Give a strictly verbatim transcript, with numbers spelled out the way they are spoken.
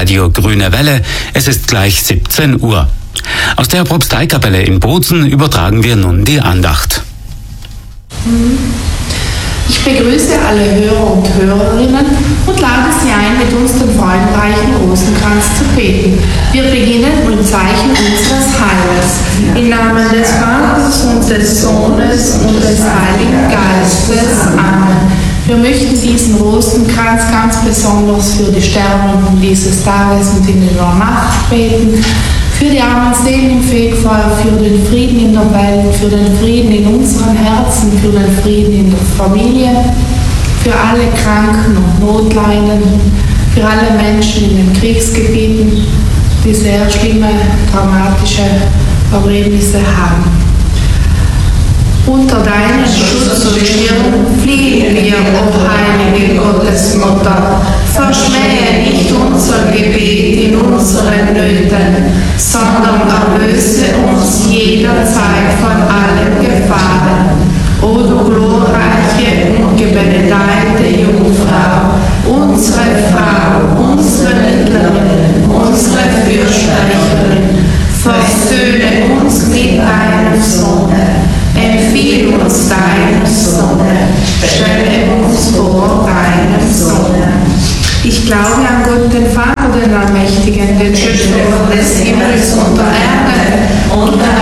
Radio Grüne Welle. Es ist gleich siebzehn Uhr. Aus der Propsteikapelle in Bozen übertragen wir nun die Andacht. Ich begrüße alle Hörer und Hörerinnen und lade Sie ein, mit uns den freudenreichen Rosenkranz zu beten. Wir beginnen im Zeichen unseres Heiles. Im Namen des Vaters und des Sohnes und des Heiligen Geistes. Amen. Wir möchten diesen Rosenkranz ganz besonders für die Sterbenden dieses Tages und in der Nacht beten, für die armen Seelen im Fegfeuer, für den Frieden in der Welt, für den Frieden in unseren Herzen, für den Frieden in der Familie, für alle Kranken und Notleidenden, für alle Menschen in den Kriegsgebieten, die sehr schlimme, dramatische Erlebnisse haben. Unter deinen Schutz und Schirm fliehen wir, o heilige Gottesmutter. Verschmähe nicht unser Gebet in unseren Nöten, sondern erlöse uns jederzeit von allen Gefahren. O du glorreiche und gebenedeite Jungfrau, unsere Frau, unsere Mittlerin, unsere Fürsprecherin, versöhne uns mit deinem Sohne. Empfiehl uns deinem Sohne, stelle uns vor deinem Sohne. Ich glaube an Gott, den Vater, den Allmächtigen, den Schöpfer des Himmels und der Erde und an